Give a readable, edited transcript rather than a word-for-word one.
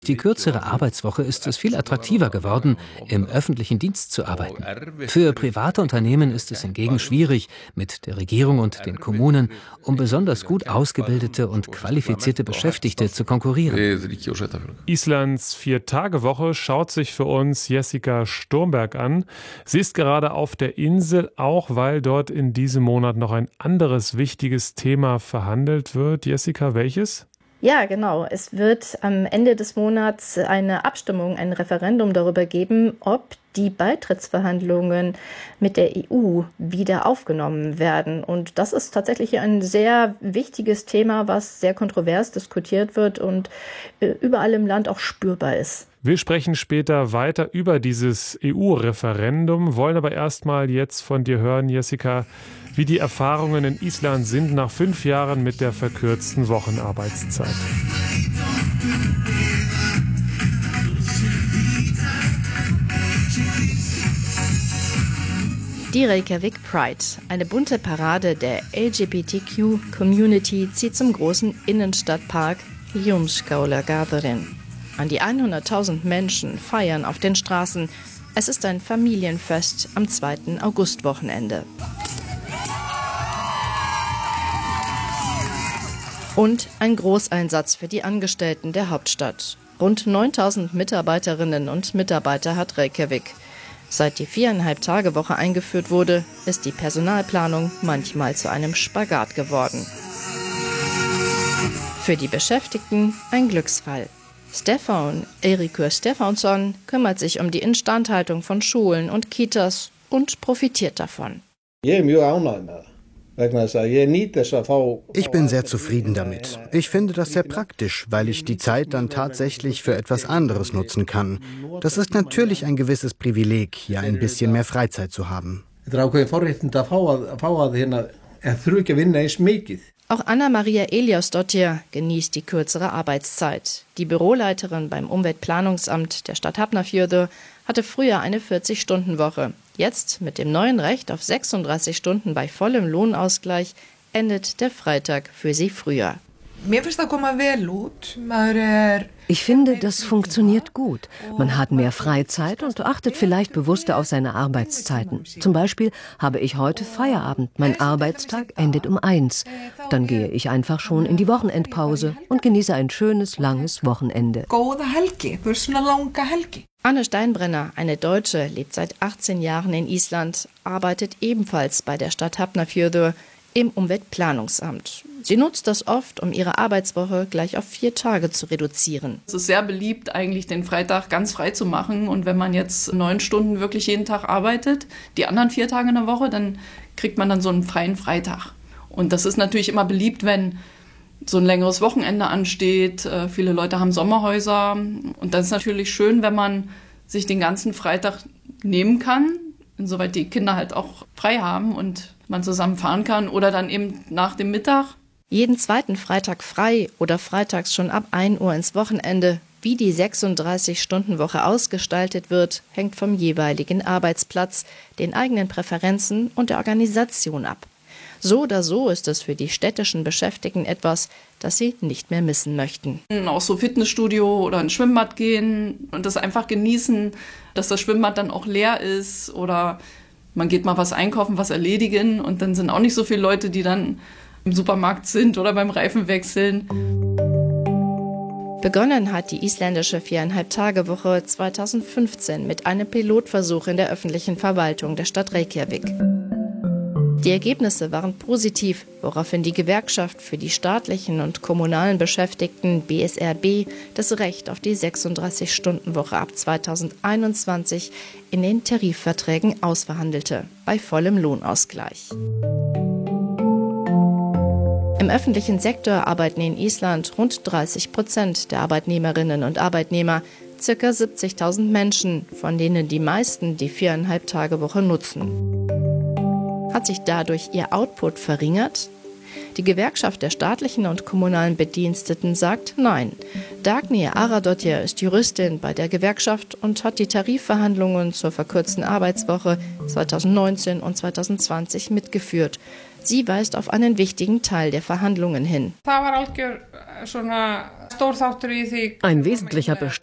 Die kürzere Arbeitswoche ist es viel attraktiver geworden, im öffentlichen Dienst zu arbeiten. Für private Unternehmen ist es hingegen schwierig, mit der Regierung und den Kommunen um besonders gut ausgebildete und qualifizierte Beschäftigte zu konkurrieren. Islands 4-Tage-Woche schaut sich für uns Jessica Sturmberg an. Sie ist gerade auf der Insel, auch weil dort in diesem Monat noch ein anderes wichtiges Thema verhandelt wird. Jessica, welches? Ja, genau. Es wird am Ende des Monats eine Abstimmung, ein Referendum darüber geben, ob die Beitrittsverhandlungen mit der EU wieder aufgenommen werden. Und das ist tatsächlich ein sehr wichtiges Thema, was sehr kontrovers diskutiert wird und überall im Land auch spürbar ist. Wir sprechen später weiter über dieses EU-Referendum, wollen aber erstmal jetzt von dir hören, Jessica, wie die Erfahrungen in Island sind nach 5 Jahren mit der verkürzten Wochenarbeitszeit. Die Reykjavik Pride, eine bunte Parade der LGBTQ-Community, zieht zum großen Innenstadtpark Jómskálagarðurinn. An die 100.000 Menschen feiern auf den Straßen. Es ist ein Familienfest am 2. Augustwochenende. Und ein Großeinsatz für die Angestellten der Hauptstadt. Rund 9.000 Mitarbeiterinnen und Mitarbeiter hat Reykjavik. Seit die 4,5-Tage-Woche eingeführt wurde, ist die Personalplanung manchmal zu einem Spagat geworden. Für die Beschäftigten ein Glücksfall. Stefán Eiríkur Stefánsson kümmert sich um die Instandhaltung von Schulen und Kitas und profitiert davon. Ich bin sehr zufrieden damit. Ich finde das sehr praktisch, weil ich die Zeit dann tatsächlich für etwas anderes nutzen kann. Das ist natürlich ein gewisses Privileg, hier ein bisschen mehr Freizeit zu haben. Auch Anna-Maria Eliasdottir genießt die kürzere Arbeitszeit. Die Büroleiterin beim Umweltplanungsamt der Stadt Hafnarfjörður hatte früher eine 40-Stunden-Woche. Jetzt, mit dem neuen Recht auf 36 Stunden bei vollem Lohnausgleich, endet der Freitag für sie früher. Ich finde, das funktioniert gut. Man hat mehr Freizeit und achtet vielleicht bewusster auf seine Arbeitszeiten. Zum Beispiel habe ich heute Feierabend. Mein Arbeitstag endet um 1. Dann gehe ich einfach schon in die Wochenendpause und genieße ein schönes, langes Wochenende. Anne Steinbrenner, eine Deutsche, lebt seit 18 Jahren in Island, arbeitet ebenfalls bei der Stadt Hafnarfjörður im Umweltplanungsamt. Sie nutzt das oft, um ihre Arbeitswoche gleich auf 4 Tage zu reduzieren. Es ist sehr beliebt, eigentlich den Freitag ganz frei zu machen. Und wenn man jetzt 9 Stunden wirklich jeden Tag arbeitet, die anderen 4 Tage in der Woche, dann kriegt man dann so einen freien Freitag. Und das ist natürlich immer beliebt, wenn so ein längeres Wochenende ansteht. Viele Leute haben Sommerhäuser. Und das ist natürlich schön, wenn man sich den ganzen Freitag nehmen kann, insoweit die Kinder halt auch frei haben und man zusammen fahren kann oder dann eben nach dem Mittag. Jeden zweiten Freitag frei oder freitags schon ab 1 Uhr ins Wochenende. Wie die 36-Stunden-Woche ausgestaltet wird, hängt vom jeweiligen Arbeitsplatz, den eigenen Präferenzen und der Organisation ab. So oder so ist es für die städtischen Beschäftigten etwas, das sie nicht mehr missen möchten. Auch so Fitnessstudio oder ein Schwimmbad gehen und das einfach genießen, dass das Schwimmbad dann auch leer ist oder man geht mal was einkaufen, was erledigen und dann sind auch nicht so viele Leute, die dann im Supermarkt sind oder beim Reifenwechseln. Begonnen hat die isländische 4,5-Tage-Woche 2015 mit einem Pilotversuch in der öffentlichen Verwaltung der Stadt Reykjavik. Die Ergebnisse waren positiv, woraufhin die Gewerkschaft für die staatlichen und kommunalen Beschäftigten BSRB das Recht auf die 36-Stunden-Woche ab 2021 in den Tarifverträgen ausverhandelte, bei vollem Lohnausgleich. Im öffentlichen Sektor arbeiten in Island rund 30% der Arbeitnehmerinnen und Arbeitnehmer, ca. 70.000 Menschen, von denen die meisten die 4,5-Tage-Woche nutzen. Hat sich dadurch ihr Output verringert? Die Gewerkschaft der staatlichen und kommunalen Bediensteten sagt nein. Dagny Aradottir ist Juristin bei der Gewerkschaft und hat die Tarifverhandlungen zur verkürzten Arbeitswoche 2019 und 2020 mitgeführt. Sie weist auf einen wichtigen Teil der Verhandlungen hin. Ein wesentlicher Bestandteil